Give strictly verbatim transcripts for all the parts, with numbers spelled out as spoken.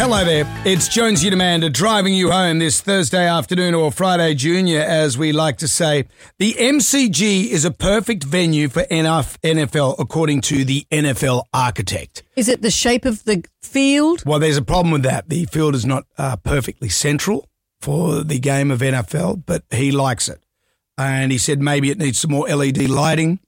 Hello there. It's Jonesy and Amanda driving you home this Thursday afternoon, or Friday Junior, as we like to say. The M C G is a perfect venue for N F L, according to the N F L architect. Is it the shape of the field? Well, there's a problem with that. The field is not uh, perfectly central for the game of N F L, but he likes it. And he said maybe it needs some more L E D lighting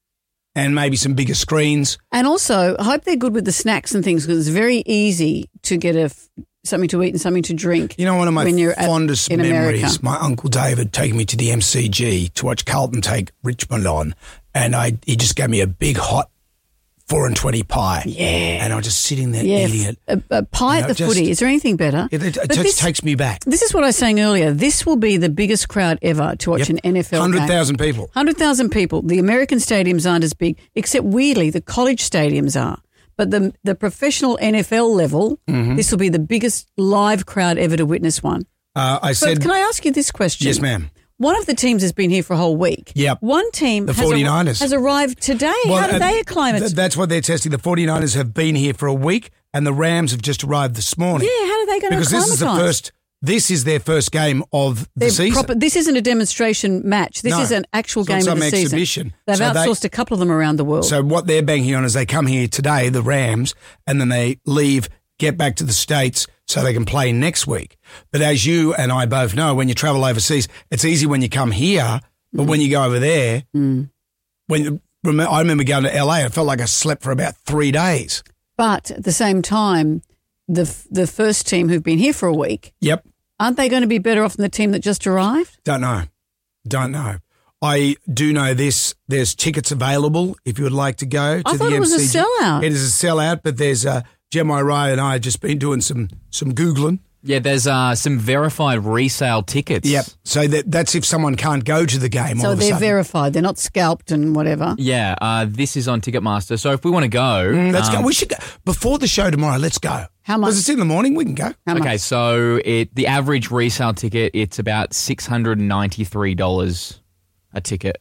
and maybe some bigger screens. And also, I hope they're good with the snacks and things, because it's very easy to get a, something to eat and something to drink. You know, one of my when you're fondest at, memories, America. my Uncle David taking me to the M C G to watch Carlton take Richmond on, and I he just gave me a big hot four and twenty pie. Yeah. And I was just sitting there Yeah, eating it. a, a pie You know, at the just- footy. Is there anything better? It, it, it But just this, takes me back. this is what I was saying earlier. This will be the biggest crowd ever to watch Yep. an N F L game. one hundred thousand people. one hundred thousand people. The American stadiums aren't as big, except weirdly the college stadiums are. But the the professional N F L level, Mm-hmm. this will be the biggest live crowd ever to witness one. Uh, I But said, can I ask you this question? yes, ma'am. One of the teams has been here for a whole week. Yep. One team The has, ar- 49ers. has arrived today. How did uh, they acclimate? th- That's what they're testing. The 49ers have been here for a week, and the Rams have just arrived this morning. yeah, how are they going to Because this is the acclimatise? first. This is their first game of the They're season. proper- this isn't a demonstration match. This No. is an actual It's not game of some the season. exhibition. They've So they- outsourced a couple of them around the world. So what they're banking on is they come here today, the Rams, and then they leave, get back to the States so they can play next week. But as you and I both know, when you travel overseas, it's easy when you come here, but when you go over there, Mm. when remember, I remember going to L A, it felt like I slept for about three days. But at the same time, the the first team who've been here for a week, Yep. aren't they going to be better off than the team that just arrived? Don't know. Don't know. I do know this. There's tickets available if you would like to go to I the thought it was a M C G. sellout. It is a sellout, but there's uh, Gemma Ray and I have just been doing some some Googling. Yeah, there's uh, some verified resale tickets. Yep. So that that's if someone can't go to the game all So of a they're sudden. verified. They're not scalped and whatever. Yeah, uh, this is on Ticketmaster. So if we want to go, Mm, let's um, go. We should go. Before the show tomorrow, let's go. How much? Because it's in the morning, we can go. How Okay, much? so it the average resale ticket, it's about six hundred ninety-three dollars a ticket.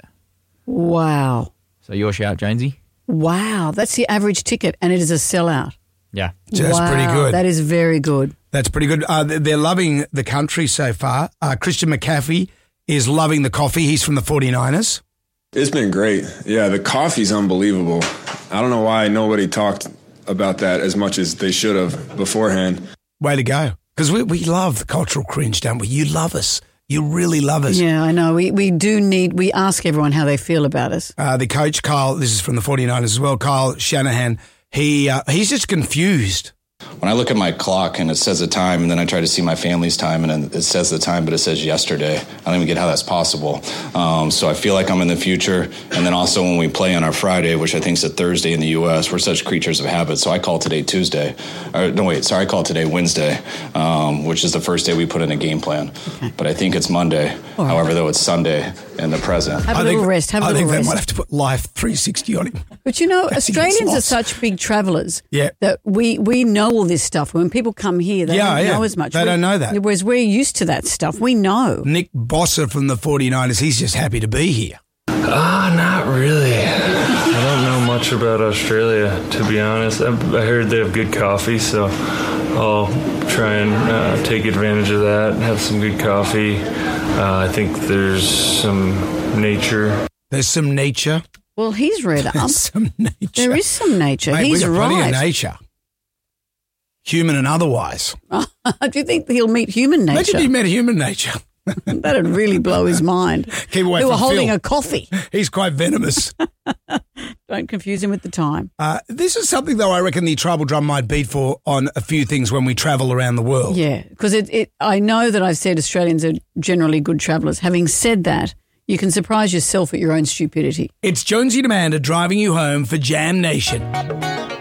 Wow. So your shout, Jonesy? Wow. That's the average ticket, and it is a sellout. Yeah. So that's wow, pretty good. That is very good. That's pretty good. Uh, they- they're loving the country so far. Uh, Christian McCaffrey is loving the coffee. He's from the 49ers. It's been great. Yeah, the coffee's unbelievable. I don't know why nobody talked about that as much as they should have beforehand. Way to go. Because we, we love the cultural cringe, don't we? You love us. You really love us. Yeah, I know. We we do need, we ask everyone how they feel about us. Uh, the coach, Kyle, this is from the 49ers as well, Kyle Shanahan, he uh, he's just confused. When I look at my clock and it says the time, and then I try to see my family's time, and then it says the time, but it says yesterday. I don't even get how that's possible. Um, so I feel like I'm in the future. And then also when we play on our Friday, which I think is a Thursday in the U S, we're such creatures of habit. So I call today Tuesday. Or, no, wait, sorry, I call today Wednesday, um, which is the first day we put in a game plan. Okay. But I think it's Monday. All right. However, though, it's Sunday in the present. Have a I little think, rest. Have a I little think they rest. might have to put Life three sixty on him. But you know, As he gets Australians are lost. such big travellers Yeah. that we, we know all this stuff. When people come here, they Yeah, don't yeah. know as much. They We- don't know that. Whereas we're used to that stuff. We know. Nick Bossa from the 49ers, he's just happy to be here. Ah, not really. I don't know much about Australia, to be honest. I, I heard they have good coffee, so I'll try and uh, take advantage of that, have some good coffee. Uh, I think there's some nature. There's some nature. Well, he's read up. There's some nature. There is some nature. Mate, he's we got plenty right. of nature. Human and otherwise. Do you think he'll meet human nature? Imagine he met human nature. That'd really blow his mind. Keep away Who from are holding Phil. a coffee. He's quite venomous. Don't confuse him with the time. Uh, this is something, though, I reckon the tribal drum might beat for on a few things when we travel around the world. Yeah, because it, it, I know that I've said Australians are generally good travellers. Having said that, you can surprise yourself at your own stupidity. It's Jonesy and Amanda driving you home for Jam Nation.